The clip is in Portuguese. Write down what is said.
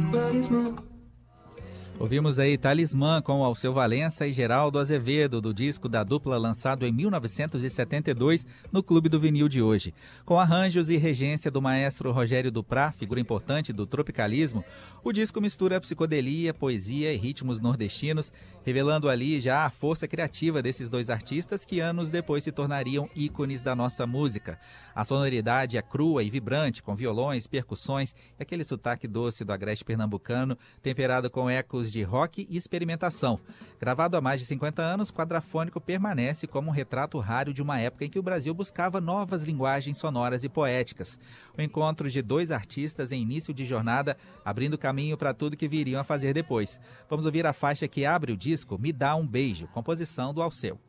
Ouvimos aí Talismã com Alceu Valença e Geraldo Azevedo, do disco da dupla lançado em 1972 no Clube do Vinil de hoje. Com arranjos e regência do maestro Rogério Duprá, figura importante do tropicalismo, o disco mistura psicodelia, poesia e ritmos nordestinos, revelando ali já a força criativa desses dois artistas que anos depois se tornariam ícones da nossa música. A sonoridade é crua e vibrante, com violões, percussões e aquele sotaque doce do agreste pernambucano, temperado com ecos de rock e experimentação. Gravado há mais de 50 anos, Quadrafônico permanece como um retrato raro de uma época em que o Brasil buscava novas linguagens sonoras e poéticas. O encontro de dois artistas em início de jornada, abrindo caminho para tudo que viriam a fazer depois. Vamos ouvir a faixa que abre o disco, Me Dá um Beijo, composição do Alceu.